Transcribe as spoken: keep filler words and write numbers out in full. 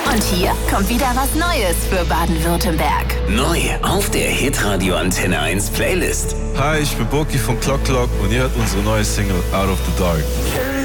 Und hier kommt wieder was Neues für Baden-Württemberg. Neu auf der Hitradio Antenne eins Playlist. Hi, ich bin Boki von Clock Clock und ihr hört unsere neue Single Out of the Dark.